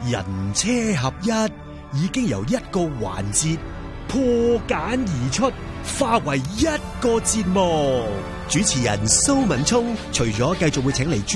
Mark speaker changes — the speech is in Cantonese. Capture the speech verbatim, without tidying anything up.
Speaker 1: 人車合一已經由一個環節破繭而出，化為一個節目。主持人蘇文聰除咗繼續會請嚟